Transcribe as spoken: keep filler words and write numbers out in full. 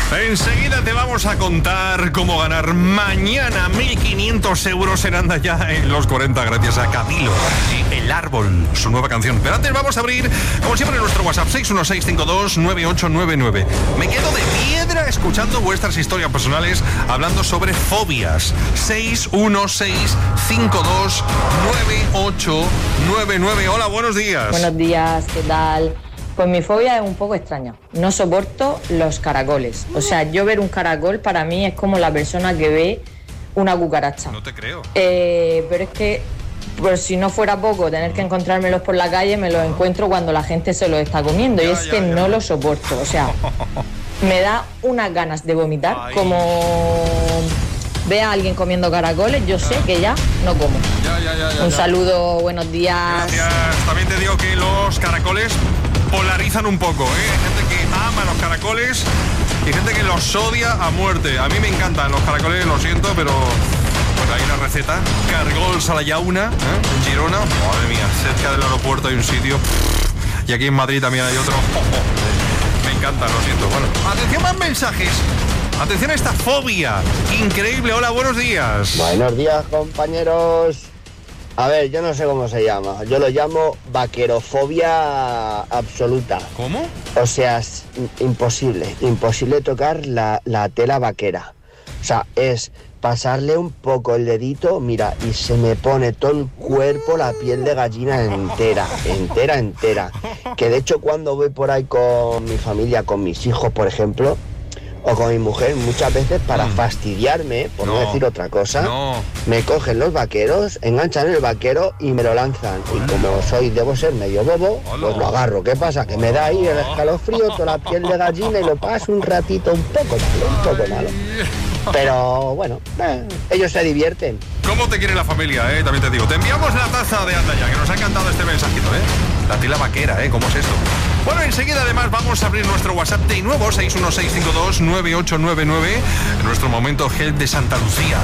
Enseguida te vamos a contar cómo ganar mañana mil quinientos euros en Anda Ya en los cuarenta gracias a Camilo y El Árbol, su nueva canción. Pero antes vamos a abrir, como siempre, nuestro WhatsApp seis uno seis cinco dos nueve ocho nueve nueve. Me quedo de piedra escuchando vuestras historias personales hablando sobre fobias. seis uno seis cinco dos nueve ocho nueve nueve. Hola, buenos días. Buenos días, ¿qué tal? Pues mi fobia es un poco extraña. No soporto los caracoles. O sea, yo ver un caracol para mí es como la persona que ve una cucaracha. No te creo. Eh, pero es que, por si no fuera poco, tener que encontrármelos por la calle, me los encuentro cuando la gente se los está comiendo. Ya, y es ya, que ya. no los soporto. O sea, me da unas ganas de vomitar. Ay. Como ve a alguien comiendo caracoles, yo sé que ya no como. Ya, ya, ya, ya, un ya. saludo, buenos días. Gracias. También te digo que los caracoles polarizan un poco, ¿eh? Hay gente que ama los caracoles y gente que los odia a muerte. A mí me encantan los caracoles, lo siento, pero pues hay una receta. Cargols a la llauna, ¿eh? En Girona. Madre mía, cerca del aeropuerto hay un sitio. Y aquí en Madrid también hay otro. Me encanta, lo siento. Bueno, atención, más mensajes. Atención a esta fobia. Increíble. Hola, buenos días. Buenos días, compañeros. A ver, yo no sé cómo se llama. Yo lo llamo vaquerofobia absoluta. ¿Cómo? O sea, es imposible. Imposible tocar la, la tela vaquera. O sea, es pasarle un poco el dedito, mira, y se me pone todo el cuerpo, la piel de gallina entera, entera, entera. Que de hecho cuando voy por ahí con mi familia, con mis hijos, por ejemplo, o con mi mujer, muchas veces para mm. fastidiarme, por no, no decir otra cosa, no. me cogen los vaqueros, enganchan el vaquero y me lo lanzan. Hola. Y como soy, debo ser medio bobo, Hola. pues lo agarro. ¿Qué pasa? Que me da ahí el escalofrío, toda la piel de gallina y lo paso un ratito un poco malo, un poco malo. Pero bueno, eh, ellos se divierten. ¿Cómo te quiere la familia, eh? También te digo. Te enviamos la taza de Anda Ya, que nos ha encantado este mensajito, ¿eh? La tela vaquera, ¿eh? ¿Cómo es esto? Bueno, enseguida además vamos a abrir nuestro WhatsApp de nuevo, seis uno seis cinco dos nueve ocho nueve nueve, en nuestro momento Gel de Santa Lucía.